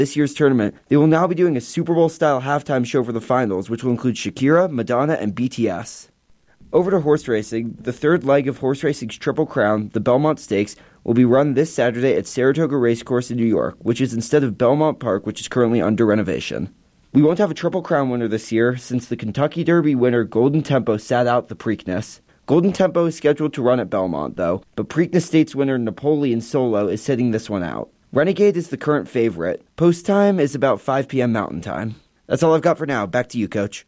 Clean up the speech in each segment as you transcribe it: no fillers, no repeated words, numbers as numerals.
this year's tournament, they will now be doing a Super Bowl-style halftime show for the finals, which will include Shakira, Madonna, and BTS. Over to horse racing, the third leg of horse racing's Triple Crown, the Belmont Stakes, will be run this Saturday at Saratoga Racecourse in New York, which is instead of Belmont Park, which is currently under renovation. We won't have a Triple Crown winner this year, since the Kentucky Derby winner Golden Tempo sat out the Preakness. Golden Tempo is scheduled to run at Belmont, though, but Preakness Stakes winner Napoleon Solo is sitting this one out. Renegade is the current favorite. Post time is about 5 p.m. Mountain Time. That's all I've got for now. Back to you, Coach.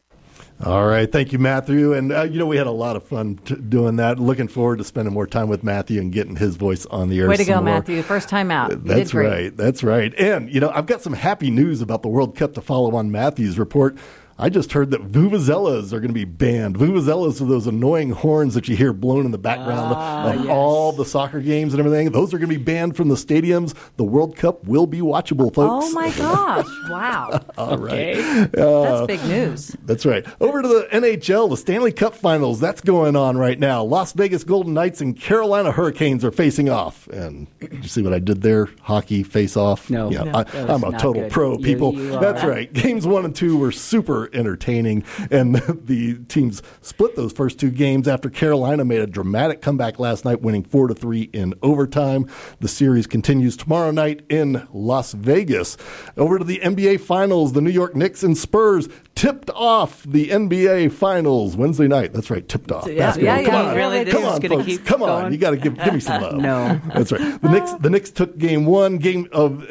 All right. Thank you, Matthew. And, we had a lot of fun doing that. Looking forward to spending more time with Matthew and getting his voice on the air. Way to go, more. Matthew. First time out. That's right. That's right. And, I've got some happy news about the World Cup to follow on Matthew's report. I just heard that vuvuzelas are going to be banned. Vuvuzelas are those annoying horns that you hear blown in the background of all the soccer games and everything. Those are going to be banned from the stadiums. The World Cup will be watchable, folks. Oh, my gosh. Wow. All right. That's big news. That's right. Over to the NHL, the Stanley Cup Finals. That's going on right now. Las Vegas Golden Knights and Carolina Hurricanes are facing off. And did you see what I did there? Hockey face-off? No. Yeah, I'm a total pro, people. That's right. Games 1 and 2 were super entertaining, and the teams split those first two games after Carolina made a dramatic comeback last night, winning 4-3 in overtime. The series continues tomorrow night in Las Vegas. Over to the NBA Finals, the New York Knicks and Spurs tipped off the NBA Finals Wednesday night. That's right, tipped off. Basketball. Come on, really? Come on, folks. Keep Come on, going? you got to give me some love. No, that's right. The Knicks took game 1. Game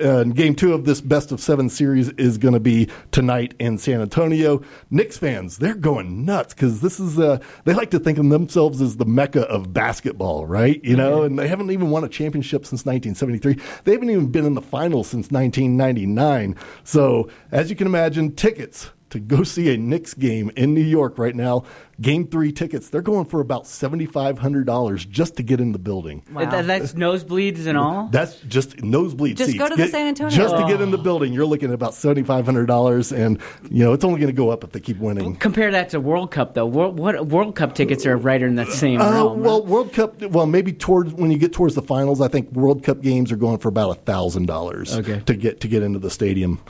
2 of this best of 7 series is going to be tonight in San Antonio. Knicks fans, they're going nuts because this is they like to think of themselves as the mecca of basketball, right? And they haven't even won a championship since 1973. They haven't even been in the finals since 1999. So, as you can imagine, tickets to go see a Knicks game in New York right now, Game 3 tickets, they're going for about $7,500 just to get in the building. Wow. That's nosebleeds and all? That's just nosebleed seats. Just go to the San Antonio. Just to get in the building, you're looking at about $7,500, and, it's only going to go up if they keep winning. Compare that to World Cup, though. World Cup tickets are right in that same realm. Well, World Cup, maybe when you get towards the finals, I think World Cup games are going for about $1,000 to get into the stadium.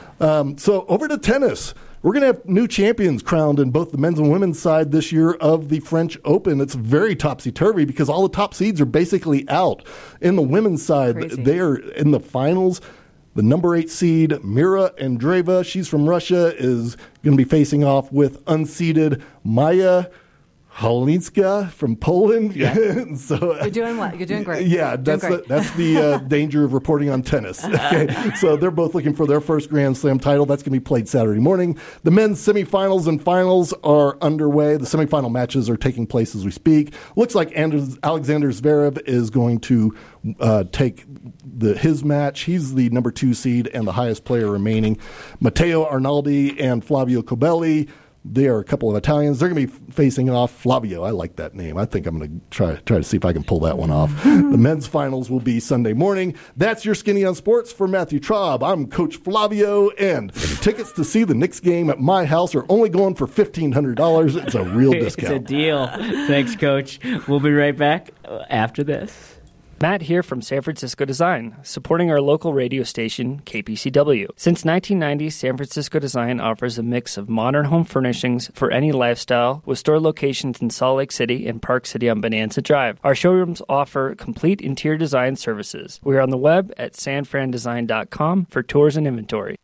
So over to tennis. We're going to have new champions crowned in both the men's and women's side this year of the French Open. It's very topsy-turvy because all the top seeds are basically out. In the women's side, they're in the finals. The number 8 seed, Mira Andreeva, she's from Russia, is going to be facing off with unseeded Maya Halinska from Poland. Yeah. So, you're doing what? You're doing great. Yeah, that's the danger of reporting on tennis. Okay, so they're both looking for their first Grand Slam title. That's going to be played Saturday morning. The men's semifinals and finals are underway. The semifinal matches are taking place as we speak. Looks like Alexander Zverev is going to take his match. He's the number 2 seed and the highest player remaining. Matteo Arnaldi and Flavio Cobolli, they are a couple of Italians. They're going to be facing off. Flavio, I like that name. I think I'm going to try to see if I can pull that one off. The men's finals will be Sunday morning. That's your Skinny on Sports. For Matthew Traub, I'm Coach Flavio, and tickets to see the Knicks game at my house are only going for $1,500. It's a real discount. It's a deal. Thanks, Coach. We'll be right back after this. Matt here from San Francisco Design, supporting our local radio station, KPCW. Since 1990, San Francisco Design offers a mix of modern home furnishings for any lifestyle, with store locations in Salt Lake City and Park City on Bonanza Drive. Our showrooms offer complete interior design services. We are on the web at sanfrandesign.com for tours and inventory.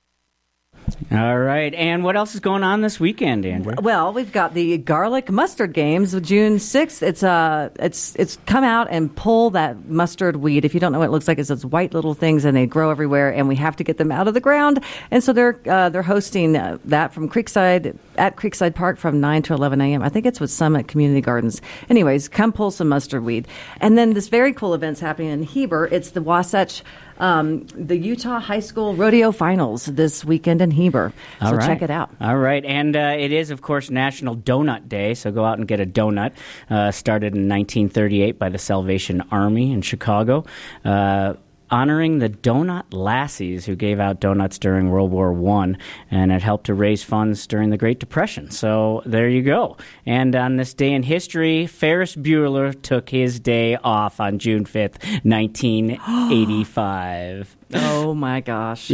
All right, and what else is going on this weekend, Andrew? Well, we've got the garlic mustard games of June 6th. It's come out and pull that mustard weed. If you don't know what it looks like, it's those white little things, and they grow everywhere, and we have to get them out of the ground. And so they're hosting that from Creekside Park from 9 to 11 a.m. I think it's with Summit Community Gardens. Anyways, come pull some mustard weed. And then this very cool event's happening in Heber. It's the Wasatch the Utah High School Rodeo Finals this weekend in Heber. So check it out. All right. And it is, of course, National Donut Day, so go out and get a donut. Started in 1938 by the Salvation Army in Chicago. honoring the Donut Lassies, who gave out donuts during World War I, and it helped to raise funds during the Great Depression. So there you go. And on this day in history, Ferris Bueller took his day off on June 5th, 1985. Oh, my gosh.